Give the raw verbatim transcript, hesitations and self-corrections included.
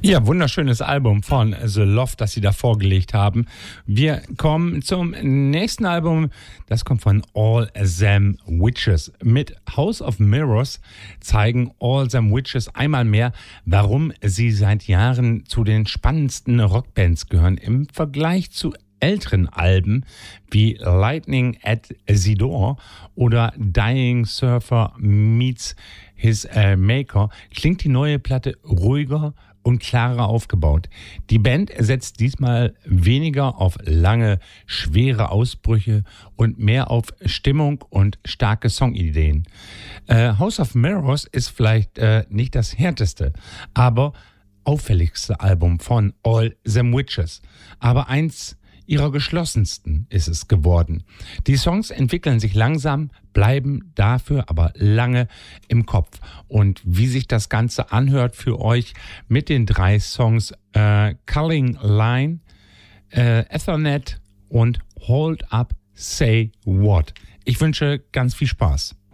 Ja, wunderschönes Album von The Loft, das sie da vorgelegt haben. Wir kommen zum nächsten Album. Das kommt von All Them Witches. Mit House of Mirrors zeigen All Them Witches einmal mehr, warum sie seit Jahren zu den spannendsten Rockbands gehören im Vergleich zu älteren Alben wie Lightning at the Door oder Dying Surfer meets his äh, Maker klingt die neue Platte ruhiger und klarer aufgebaut. Die Band setzt diesmal weniger auf lange, schwere Ausbrüche und mehr auf Stimmung und starke Songideen. Äh, House of Mirrors ist vielleicht äh, nicht das härteste, aber auffälligste Album von All Them Witches. Aber eins ihrer geschlossensten ist es geworden. Die Songs entwickeln sich langsam, bleiben dafür aber lange im Kopf. Und wie sich das Ganze anhört für euch mit den drei Songs äh, Culling Line, äh, Ethernet und Hold Up, Say What. Ich wünsche ganz viel Spaß.